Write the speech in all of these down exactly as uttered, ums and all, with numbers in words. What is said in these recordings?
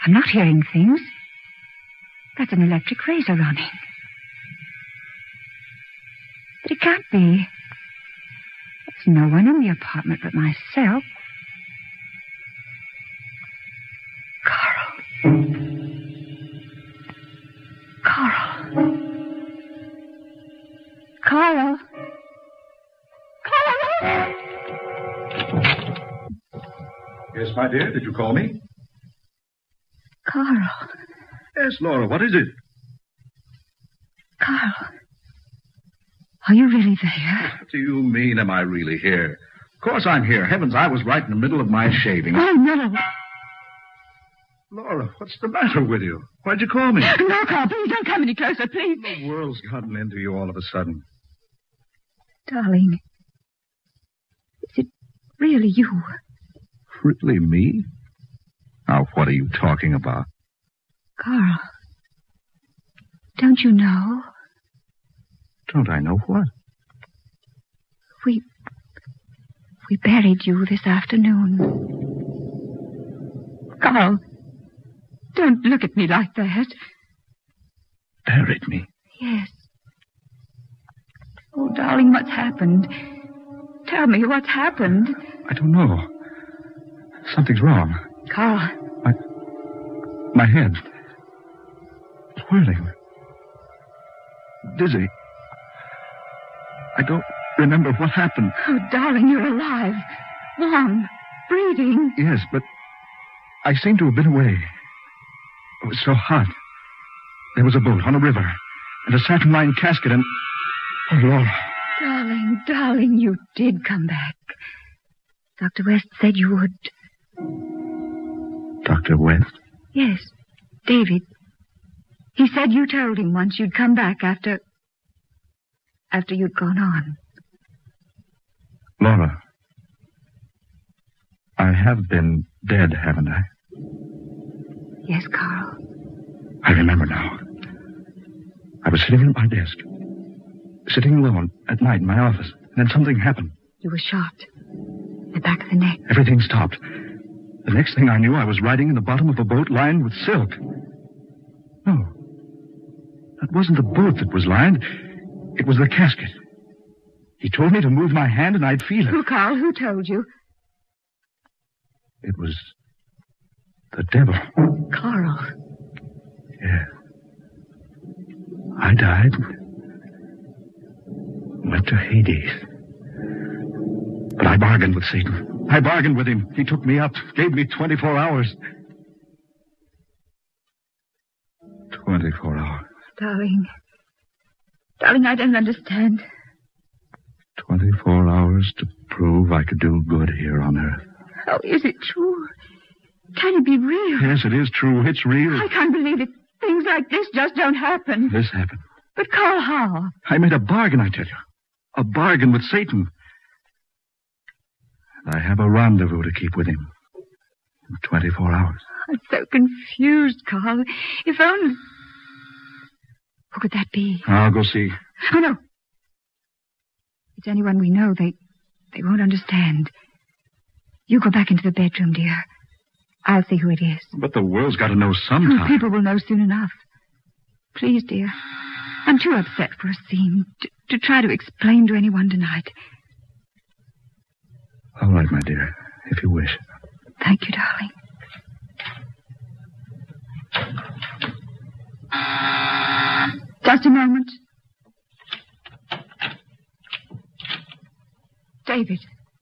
I'm not hearing things. That's an electric razor running. But it can't be. There's no one in the apartment but myself. Carl. Carl. Carl. Carl! Yes, my dear, did you call me? Carl. Yes, Laura, what is it? Carl. Are you really there? What do you mean, am I really here? Of course I'm here. Heavens, I was right in the middle of my shaving. Oh, no. Laura, what's the matter with you? Why'd you call me? No, Carl, please don't come any closer, please. The world's gotten into you all of a sudden. Darling, is it really you? Really me? Now, what are you talking about? Carl, don't you know? Don't I know what? We... we buried you this afternoon. Carl, don't look at me like that. Buried me? Yes. Oh, darling, what's happened? Tell me what's happened. I don't know. Something's wrong. Carl. My... my head. It's whirling. Dizzy. I don't remember what happened. Oh, darling, you're alive. Warm. Breathing. Yes, but I seem to have been away. It was so hot. There was a boat on a river, and a satin-lined casket, and... Oh, Laura. Darling, darling, you did come back. Doctor West said you would. Doctor West? Yes, David. He said you told him once you'd come back after... after you'd gone on. Laura, I have been dead, haven't I? Yes, Carl. I remember now. I was sitting at my desk, sitting alone at night in my office, and then something happened. You were shot. The back of the neck. Everything stopped. The next thing I knew, I was riding in the bottom of a boat lined with silk. No. That wasn't the boat that was lined. It was the casket. He told me to move my hand and I'd feel it. Who, Carl? Who told you? It was the devil. Carl. Yeah. I died. Went to Hades. But I bargained with Satan. I bargained with him. He took me up, gave me twenty-four hours. twenty-four hours. Darling. Darling, I don't understand. twenty-four hours to prove I could do good here on Earth. Oh, is it true? Can it be real? Yes, it is true. It's real. I can't believe it. Things like this just don't happen. This happened. But, Carl, how? I made a bargain, I tell you. A bargain with Satan. And I have a rendezvous to keep with him. In twenty-four hours. I'm so confused, Carl. If only... Who could that be? I'll go see. Oh, no. If it's anyone we know, they... they won't understand. You go back into the bedroom, dear. I'll see who it is. But the world's got to know sometime. People will know soon enough. Please, dear. I'm too upset for a scene to, to try to explain to anyone tonight. All right, my dear, if you wish. Thank you, darling. Just a moment. David.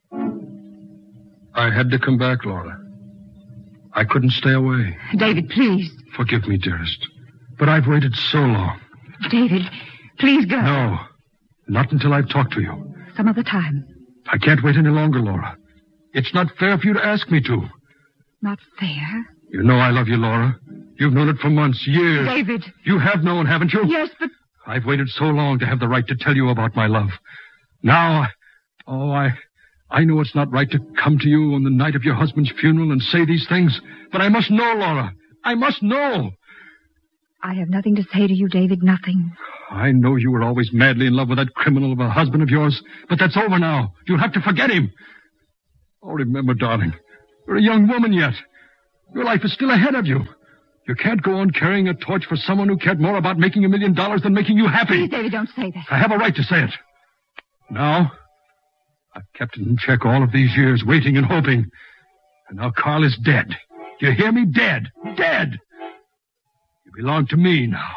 I had to come back, Laura. I couldn't stay away. David, please. Forgive me, dearest. But I've waited so long. David, please go. No, not until I've talked to you. Some other time. I can't wait any longer, Laura. It's not fair for you to ask me to. Not fair? You know I love you, Laura. You've known it for months, years. David. You have known, haven't you? Yes, but... I've waited so long to have the right to tell you about my love. Now, oh, I... I know it's not right to come to you on the night of your husband's funeral and say these things, but I must know, Laura. I must know. I have nothing to say to you, David, nothing. I know you were always madly in love with that criminal of a husband of yours, but that's over now. You'll have to forget him. Oh, remember, darling, you're a young woman yet. Your life is still ahead of you. You can't go on carrying a torch for someone who cared more about making a million dollars than making you happy. Please, David, don't say that. I have a right to say it. Now, I've kept it in check all of these years, waiting and hoping. And now Carl is dead. You hear me? Dead. Dead. You belong to me now.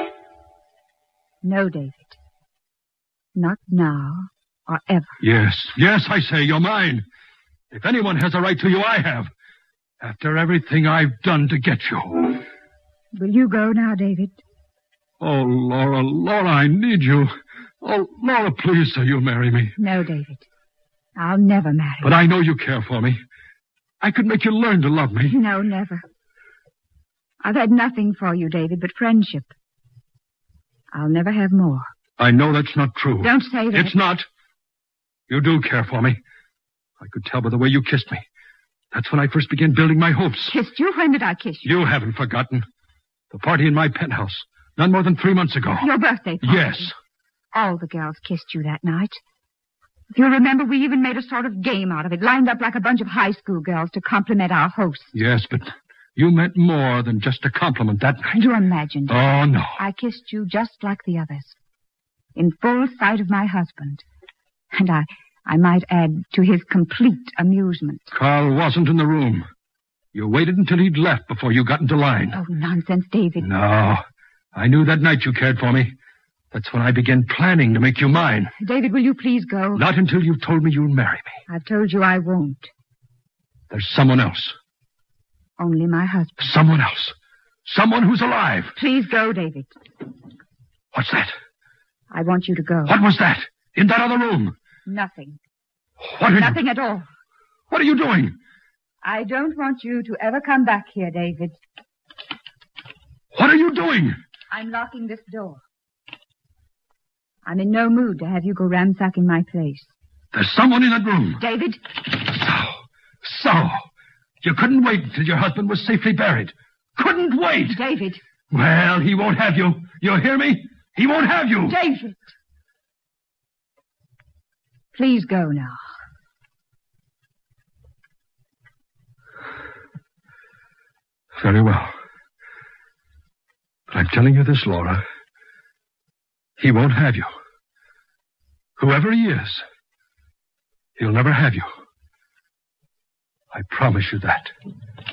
No, David. Not now or ever. Yes, yes, I say, you're mine. If anyone has a right to you, I have. After everything I've done to get you. Will you go now, David? Oh, Laura, Laura, I need you. Oh, Laura, please say you'll marry me. No, David. I'll never marry you. But I know you care for me. I could make you learn to love me. No, never. I've had nothing for you, David, but friendship. I'll never have more. I know that's not true. Don't say that. It's not. You do care for me. I could tell by the way you kissed me. That's when I first began building my hopes. Kissed you? When did I kiss you? You haven't forgotten. The party in my penthouse. None more than three months ago. Your birthday party? Yes. All the girls kissed you that night. If you remember, we even made a sort of game out of it, lined up like a bunch of high school girls to compliment our host. Yes, but you meant more than just a compliment that night. You imagined it. Oh, no. I kissed you just like the others. In full sight of my husband. And I, I might add, to his complete amusement. Carl wasn't in the room. You waited until he'd left before you got into line. Oh, nonsense, David. No. I knew that night you cared for me. That's when I began planning to make you mine. David, will you please go? Not until you've told me you'll marry me. I've told you I won't. There's someone else. Only my husband. Someone else. Someone who's alive. Please go, David. What's that? I want you to go. What was that? In that other room? Nothing. What are Nothing you... at all. What are you doing? I don't want you to ever come back here, David. What are you doing? I'm locking this door. I'm in no mood to have you go ransacking my place. There's someone in that room. David? So, so, you couldn't wait until your husband was safely buried. Couldn't wait. David. Well, he won't have you. You hear me? He won't have you. David. Please go now. Very well. But I'm telling you this, Laura. He won't have you. Whoever he is, he'll never have you. I promise you that.